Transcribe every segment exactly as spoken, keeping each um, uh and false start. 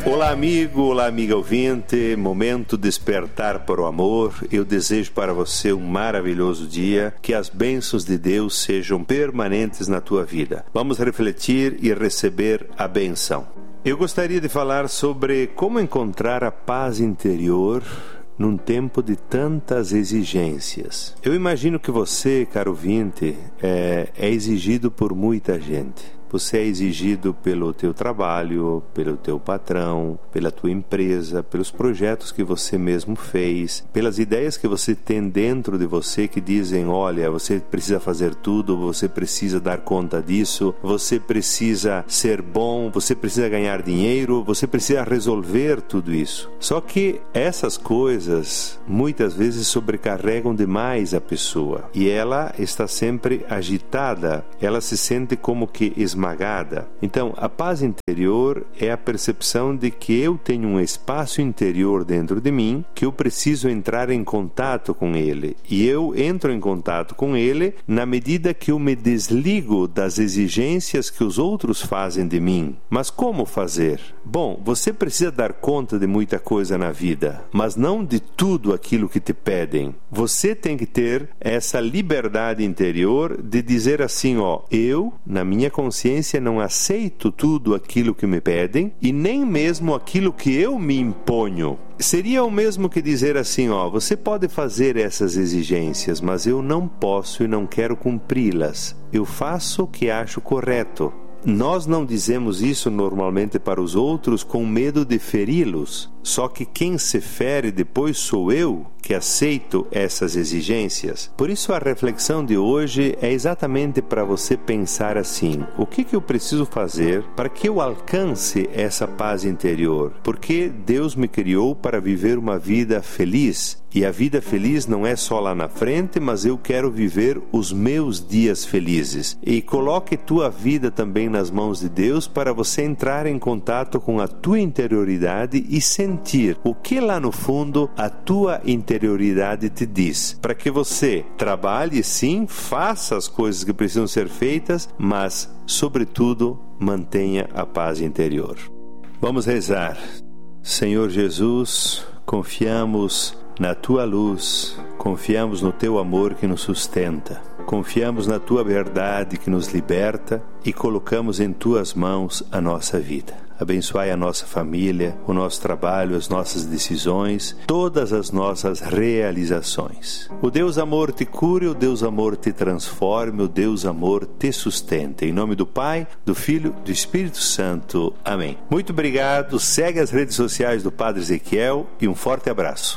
Olá amigo, olá amiga ouvinte, momento despertar para o amor. Eu desejo para você um maravilhoso dia, que as bênçãos de Deus sejam permanentes na tua vida. Vamos refletir e receber a bênção. Eu gostaria de falar sobre como encontrar a paz interior num tempo de tantas exigências. Eu imagino que você, caro ouvinte, é, é exigido por muita gente. Você é exigido pelo teu trabalho, pelo teu patrão, pela tua empresa, pelos projetos que você mesmo fez, pelas ideias que você tem dentro de você que dizem, olha, você precisa fazer tudo, você precisa dar conta disso, você precisa ser bom, você precisa ganhar dinheiro, você precisa resolver tudo isso. Só que essas coisas muitas vezes sobrecarregam demais a pessoa e ela está sempre agitada, ela se sente como que esmagada. Então, a paz interior é a percepção de que eu tenho um espaço interior dentro de mim, que eu preciso entrar em contato com ele. E eu entro em contato com ele na medida que eu me desligo das exigências que os outros fazem de mim. Mas como fazer? Bom, você precisa dar conta de muita coisa na vida, mas não de tudo aquilo que te pedem. Você tem que ter essa liberdade interior de dizer assim, ó, eu, na minha consciência, não aceito tudo aquilo que me pedem e nem mesmo aquilo que eu me imponho. Seria o mesmo que dizer assim, ó, você pode fazer essas exigências, mas eu não posso e não quero cumpri-las. Eu faço o que acho correto. Nós não dizemos isso normalmente para os outros com medo de feri-los. Só que quem se fere depois sou eu que aceito essas exigências. Por isso a reflexão de hoje é exatamente para você pensar assim, o que que eu preciso fazer para que eu alcance essa paz interior? Porque Deus me criou para viver uma vida feliz. E a vida feliz não é só lá na frente, mas eu quero viver os meus dias felizes. E coloque tua vida também nas mãos de Deus para você entrar em contato com a tua interioridade e sentir o que lá no fundo a tua interioridade te diz. Para que você trabalhe sim, faça as coisas que precisam ser feitas, mas, sobretudo, mantenha a paz interior. Vamos rezar. Senhor Jesus, confiamos na Tua luz, confiamos no Teu amor que nos sustenta, confiamos na Tua verdade que nos liberta e colocamos em Tuas mãos a nossa vida. Abençoai a nossa família, o nosso trabalho, as nossas decisões, todas as nossas realizações. O Deus amor te cure, o Deus amor te transforme, o Deus amor te sustente. Em nome do Pai, do Filho, do Espírito Santo. Amém. Muito obrigado, segue as redes sociais do Padre Ezequiel e um forte abraço.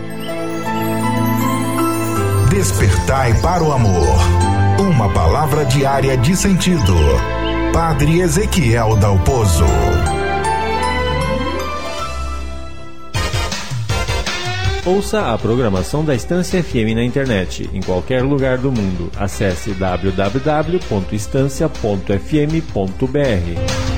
Despertai para o amor. Uma palavra diária de sentido. Padre Ezequiel Dalpozo. Ouça a programação da Estância F M na internet, em qualquer lugar do mundo. Acesse w w w ponto estância ponto f m ponto b r.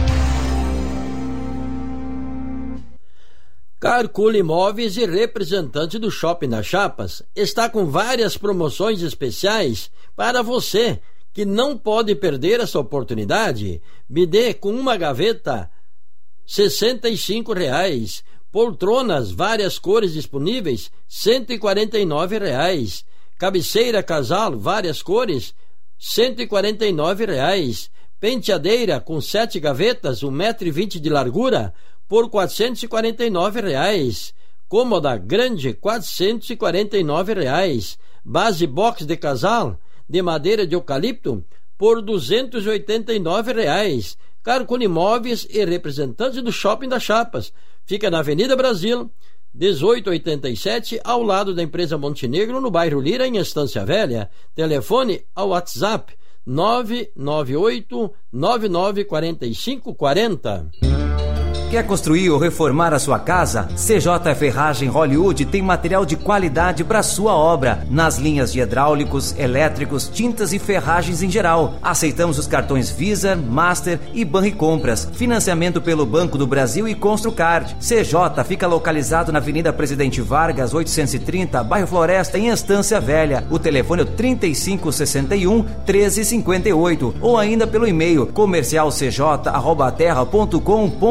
Carcula Imóveis e representante do Shopping das Chapas está com várias promoções especiais para você que não pode perder essa oportunidade. Bidê com uma gaveta, sessenta e cinco reais. Poltronas, várias cores disponíveis, cento e quarenta e nove reais. Cabeceira casal, várias cores, cento e quarenta e nove reais. Penteadeira com sete gavetas, um metro e vinte de largura, por quatrocentos e quarenta e nove reais. Cômoda grande, quatrocentos e quarenta e nove reais. Base box de casal, de madeira de eucalipto, por duzentos e oitenta e nove reais. Carcula Imóveis e representante do Shopping das Chapas. Fica na Avenida Brasil, dezoito oitenta e sete, ao lado da empresa Montenegro, no bairro Lira, em Estância Velha. Telefone ao WhatsApp nove nove oito nove nove quatro cinco quatro zero. Quer construir ou reformar a sua casa? C J Ferragem Hollywood tem material de qualidade para sua obra, nas linhas de hidráulicos, elétricos, tintas e ferragens em geral. Aceitamos os cartões Visa, Master e Banricompras. Financiamento pelo Banco do Brasil e Construcard. C J fica localizado na Avenida Presidente Vargas, oitocentos e trinta, bairro Floresta, em Estância Velha. O telefone é trinta e cinco sessenta e um, treze cinquenta e oito ou ainda pelo e-mail comercial c j arroba terra ponto com ponto b r.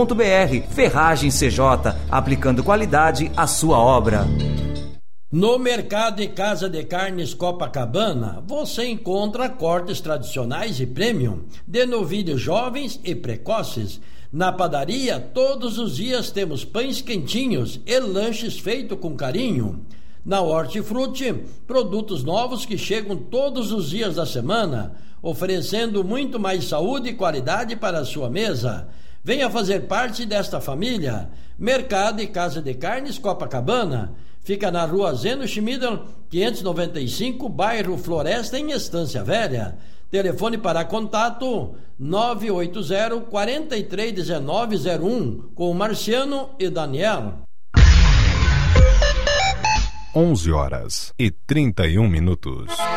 Ferragem C J, aplicando qualidade à sua obra. No Mercado e Casa de Carnes Copacabana, você encontra cortes tradicionais e premium de novilhos jovens e precoces. Na padaria, todos os dias temos pães quentinhos e lanches feitos com carinho. Na Hortifruti, produtos novos que chegam todos os dias da semana, oferecendo muito mais saúde e qualidade para a sua mesa. Venha fazer parte desta família. Mercado e Casa de Carnes Copacabana. Fica na rua Zeno Schmidl, quinhentos e noventa e cinco, bairro Floresta, em Estância Velha. Telefone para contato nove oito zero, quatro três um nove zero um, com Marciano e Daniel. onze horas e trinta e um minutos.